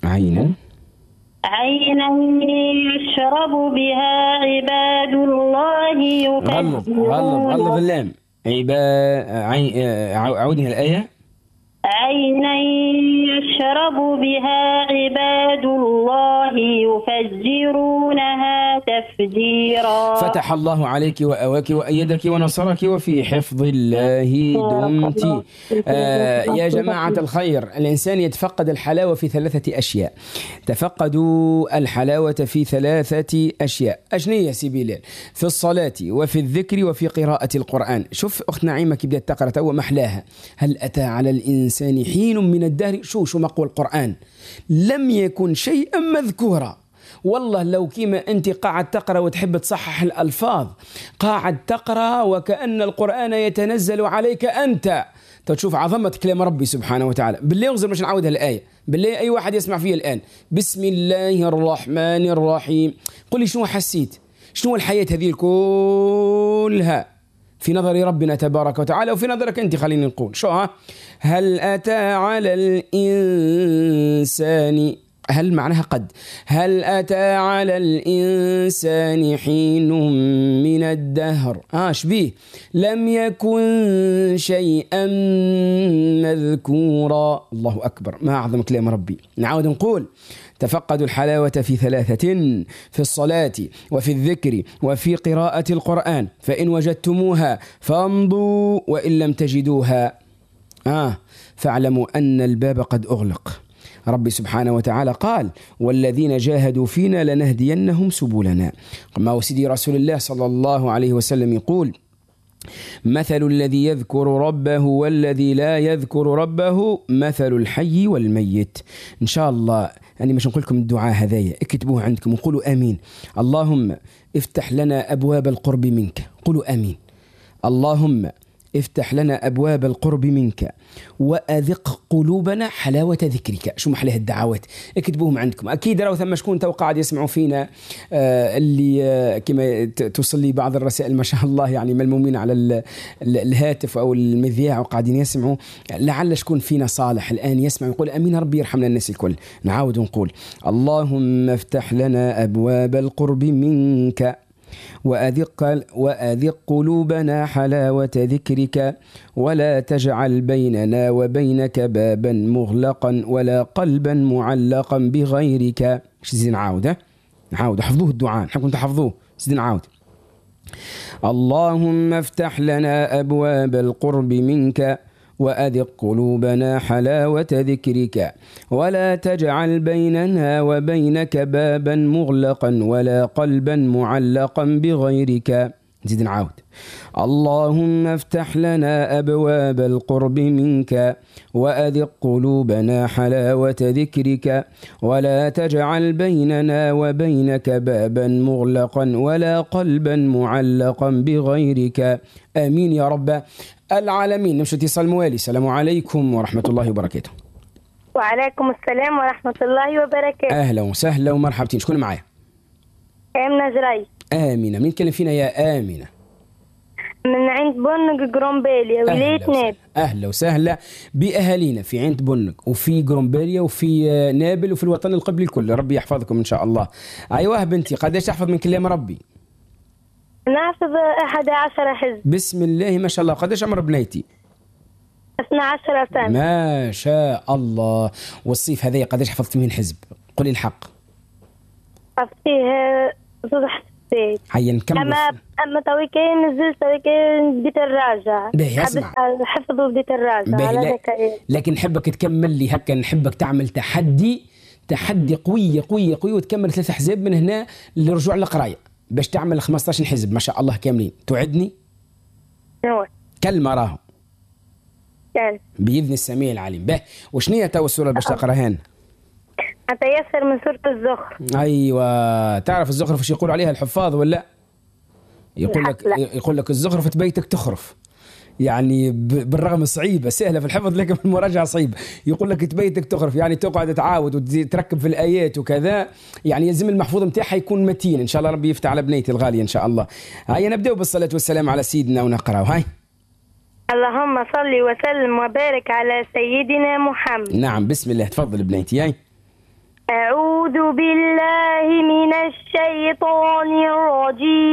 عينا يشرب بها عباد الله غلظ اللام. عودها الآية. عينا يشرب بها عباد الله يفجرونها تفجيرا. فتح الله عليك وأواك وأيدك ونصرك وفي حفظ الله دمت. يا جماعة الخير، الإنسان يتفقد الحلاوة في 3 أشياء. تفقدوا الحلاوة في 3 أشياء. أشنية سبيلين؟ في الصلاة وفي الذكر وفي قراءة القرآن. شوف أخت نعيمة كي بدأت تقرأ توا محلاها. هل أتى على الإنسان حين من الدهر، شو مقوى القرآن، لم يكن شيئا مذكورا. والله لو كيما أنت قاعد تقرأ وتحب تصحح الألفاظ، قاعد تقرأ وكأن القرآن يتنزل عليك أنت، تشوف عظمة كلام ربي سبحانه وتعالى. بالله انظر باش نعودها الآية، بالله أي واحد يسمع فيها الآن. بسم الله الرحمن الرحيم. قل لي شنو حسيت، شنو الحياة هذه كلها في نظر ربنا تبارك وتعالى وفي نظرك أنت. خليني نقول شو هل أتى على الإنسان، هل معناها قد، هل أتى على الإنسان حين من الدهر شبيه لم يكن شيئا مذكورا. الله أكبر، ما أعظم كلام ربي. نعود نقول تفقدوا الحلاوة في 3: في الصلاة وفي الذكر وفي قراءة القرآن، فإن وجدتموها فامضوا وإن لم تجدوها فاعلموا أن الباب قد أغلق. ربي سبحانه وتعالى قال والذين جاهدوا فينا لنهدينهم سبلنا. ما وسيدي رسول الله صلى الله عليه وسلم يقول مثل الذي يذكر ربه والذي لا يذكر ربه مثل الحي والميت. إن شاء الله أنا مش نقول لكم الدعاء هذايا، اكتبوه عندكم وقولوا آمين. اللهم افتح لنا أبواب القرب منك، قولوا آمين. اللهم افتح لنا أبواب القرب منك وأذق قلوبنا حلاوة ذكرك. شو محلها الدعوات، اكتبوهم عندكم. أكيد راهو ثم شكون تو قاعد يسمعوا فينا اللي كما توصل لي بعض الرسائل ما شاء الله، يعني ملمومين على الهاتف أو المذياع وقاعدين يسمعوا. لعل شكون فينا صالح الآن يسمع يقول أمين ربي يرحمنا الناس الكل. نعاود نقول اللهم افتح لنا أبواب القرب منك وأذق قلوبنا حلاوة ذكرك ولا تجعل بيننا وبينك بابا مغلقا ولا قلبا معلقا بغيرك. زين نعاود حفظوه الدعاء، نحبكم تحفظوه. زين نعاود اللهم افتح لنا أبواب القرب منك وأذق قلوبنا حلاوة ذكرك ولا تجعل بيننا وبينك بابا مغلقا ولا قلبا معلقا بغيرك. زيد نعاود اللهم افتح لنا أبواب القرب منك وأذق قلوبنا حلاوة ذكرك ولا تجعل بيننا وبينك بابا مغلقا ولا قلبا معلقا بغيرك. آمين يا رب العالمين. نمشي اتصال موالي. السلام عليكم ورحمة الله وبركاته. وعليكم السلام ورحمة الله وبركاته. أهلا وسهلا ومرحبتين. شكون معايا؟ آمنة جري. آمنة، مين تكلم فينا يا آمنة؟ من عند بنك جرومبيليا ولاية نابل. أهلا وسهلا بأهالينا في عند بنك وفي جرومبيليا وفي نابل وفي الوطن القبلي الكل. ربي يحفظكم إن شاء الله. أيوة بنتي، قديش تحفظ من كلام ربي؟ نحفظ 11 حزب. بسم الله ما شاء الله. قديش عمر بنيتي؟ 12 سنة. ما شاء الله. والصيف هذا قديش حفظت من حزب؟ قولي الحق. حفظتيه صبح البيت. هيا نكمل. أما تويكين نزلت تويكين بديت الراجع. حفظ وبديت الراجع. لكن نحبك تكمل لي هكا، نحبك تعمل تحدي قوية وتكمل 3 أحزاب من هنا للرجوع للقراية باش تعمل 15 حزب ما شاء الله كاملين. توعدني؟ كلمة راهو بإذن السميع العليم. به وشنية تو السورة باش تقراهن؟ أتيسر من سورة الزخرف. أيوة، تعرف الزخرف وش يقول عليها الحفاظ ولا؟ يقول لك الزخرف بيتك تخرف، يعني بالرغم صعيبة سهلة في الحفظ لكن في المراجعة صعيبة. يقول لك تبيتك تخرف يعني تقعد تعاود وتركب في الآيات وكذا، يعني يلزم المحفوظ متاعها يكون متين. إن شاء الله ربي يفتح على بنيتي الغالية إن شاء الله. هيا نبدأ بالصلاة والسلام على سيدنا ونقرأ. هاي اللهم صل وسلم وبارك على سيدنا محمد. نعم بسم الله. تفضل بنيتي. هاي أعوذ بالله من الشيطان الرجيم.